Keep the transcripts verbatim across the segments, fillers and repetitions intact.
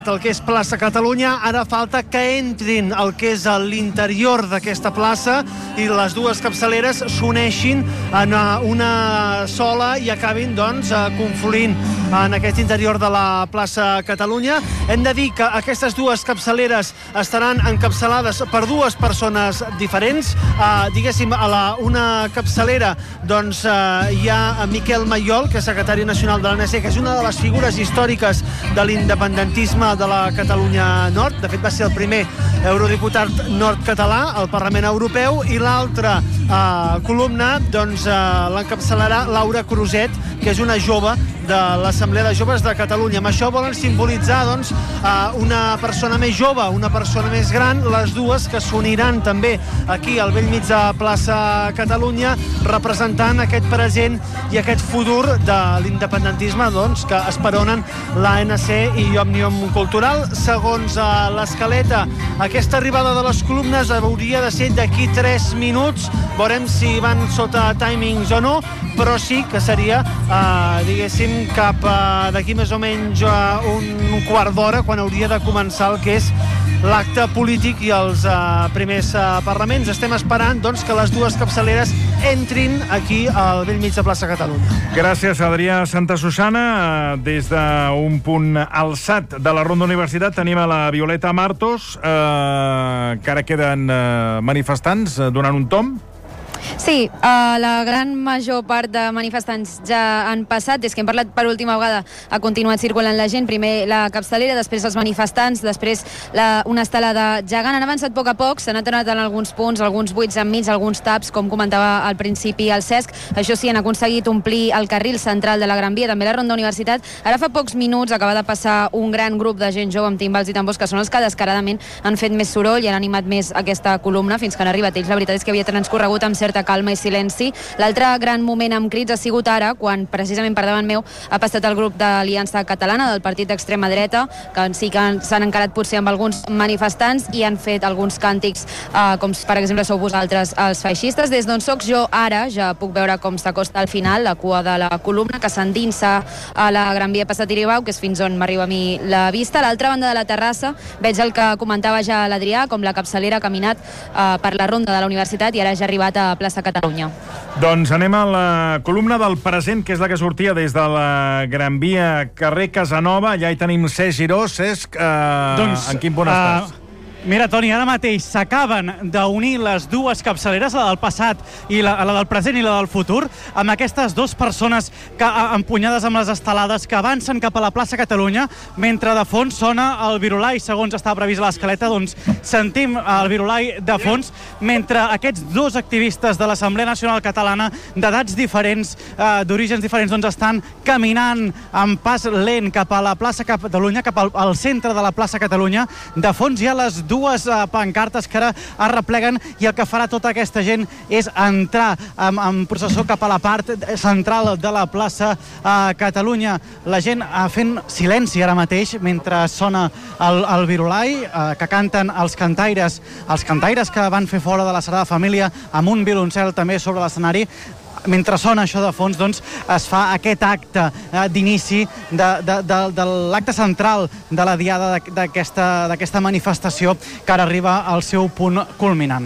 El que és plaça Catalunya, ara falta que entrin el que és l'interior d'aquesta plaça i les dues capçaleres s'uneixin en una sola i acabin, doncs, confluint en aquest interior de la plaça Catalunya. Hem de dir que aquestes dues capçaleres estaran encapçalades per dues persones diferents. Uh, diguéssim, a la, una capçalera, doncs, uh, hi ha Miquel Mayol, que és secretari nacional de l'A N C, que és una de les figures històriques de l'independentisme de la Catalunya Nord. De fet, va ser el primer eurodiputat nord-català al Parlament Europeu, i l'altra eh, columna, doncs, eh, l'encapçalarà Laura Cruzet, que és una jove de l'Assemblea de Joves de Catalunya. Amb això volen simbolitzar, doncs, eh, una persona més jove, una persona més gran, les dues que s'uniran també aquí al bell mig de plaça Catalunya, representant aquest present i aquest futur de l'independentisme, doncs, que esperonen l'A N C i Òmnium Cultural. Segons uh, l'escaleta, aquesta arribada de les columnes hauria de ser d'aquí tres minuts. Veurem si van sota timings o no, però sí que seria, uh, diguéssim, cap uh, d'aquí més o menys uh, un quart d'hora, quan hauria de començar el que és l'acte polític i els uh, primers uh, parlaments. Estem esperant, doncs, que les dues capçaleres entrin aquí al bell mig de plaça Catalunya. Gràcies, Adrià Santa Susana. Des d'un punt alçat de la Ronda Universitat tenim a la Violeta Martos, eh, que ara queden eh, manifestants eh, donant un tomb. Sí, uh, la gran major part de manifestants ja han passat. Des que hem parlat per última vegada ha continuat circulant la gent. Primer la capçalera, després els manifestants, després la, una estelada gegant. Han avançat a poc a poc, s'han aturat en alguns punts, alguns buits enmig, alguns taps, com comentava al principi el Cesc. Això sí, han aconseguit omplir el carril central de la Gran Via, també la Ronda Universitat. Ara fa pocs minuts acaba de passar un gran grup de gent jove amb timbals i tambors, que són els que descaradament han fet més soroll i han animat més aquesta columna fins que han arribat ells. La veritat és que havia transcorregut amb certa calma i silenci. L'altre gran moment amb crits ha sigut ara, quan precisament per davant meu ha passat el grup d'Aliança Catalana, del partit d'extrema dreta, que sí que s'han encarat potser amb alguns manifestants i han fet alguns càntics, eh, com per exemple sou vosaltres els feixistes. Des d'on soc jo ara ja puc veure com s'acosta al final la cua de la columna, que s'endinsa a la Gran Via Passat Iribau, que és fins on m'arriba a mi la vista. A l'altra banda de la terrassa veig el que comentava ja l'Adrià, com la capçalera ha caminat eh, per la ronda de la Universitat i ara ja ha arribat a plaça Catalunya. Doncs anem a la columna del present, que és la que sortia des de la Gran Via, carrer Casanova. Allà hi tenim Cesc Giró. Cesc, eh, doncs, en quin punt uh, estàs? Mira, Toni, ara mateix s'acaben d'unir les dues capçaleres, la del passat i la, la del present i la del futur, amb aquestes dues persones que, empunyades amb les estelades, que avancen cap a la plaça Catalunya, mentre de fons sona el virulai. Segons està previst a l'escaleta, doncs sentim el virulai de fons, mentre aquests dos activistes de l'Assemblea Nacional Catalana, d'edats diferents, eh, d'orígens diferents, doncs estan caminant amb pas lent cap a la plaça Catalunya, cap al, al centre de la plaça Catalunya. De fons hi ha les dues uh, pancartes que ara es repleguen, i el que farà tota aquesta gent és entrar en, en processó cap a la part central de la plaça uh, Catalunya. La gent uh, fent silenci ara mateix mentre sona el, el virulai, uh, que canten els cantaires, els cantaires que van fer fora de la Sagrada Família amb un violoncel també sobre l'escenari. Mentre sona això de fons, doncs, es fa aquest acte eh, d'inici de, de, de, de l'acte central de la diada d'aquesta manifestació, que ara arriba al seu punt culminant.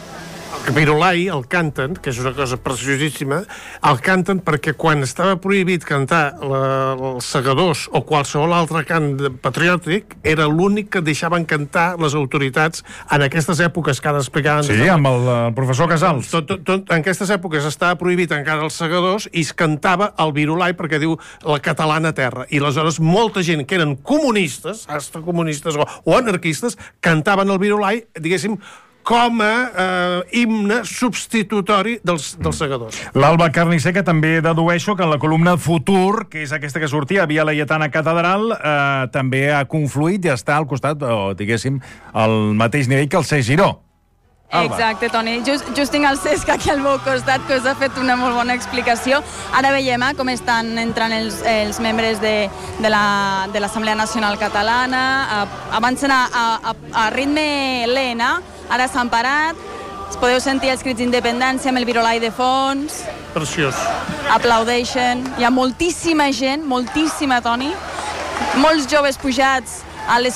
El virulai el canten, que és una cosa preciosíssima, el canten perquè quan estava prohibit cantar la, els segadors o qualsevol altre cant patriòtic, era l'únic que deixaven cantar les autoritats en aquestes èpoques que ha d'explicar. Sí, amb el, el professor Casals. Tot, tot, tot, en aquestes èpoques estava prohibit encara els segadors i es cantava el virulai, perquè diu la catalana terra. I aleshores molta gent que eren comunistes, hasta comunistes o, o anarquistes, cantaven el virulai, diguéssim, com a eh, himne substitutori dels, dels segadors. L'Alba Carnicer, que també dedueixo que en la columna Futur, que és aquesta que sortia a Via Laietana Catedral, eh, també ha confluït i està al costat, o diguéssim, al mateix nivell que el Cesc Giró. Alba. Exacte, Toni. Just, just tinc el Cesc aquí al meu costat, que us ha fet una molt bona explicació. Ara veiem eh, com estan entrant els, els membres de, de l'Assemblea la, Nacional Catalana. Uh, avancen a, a, a ritme lent, eh? Ara s'han parat, podeu sentir els crits d'independència amb el virolai de fons. Preciós. Aplaudeixen. Hi ha moltíssima gent, moltíssima, Toni. Molts joves pujats a les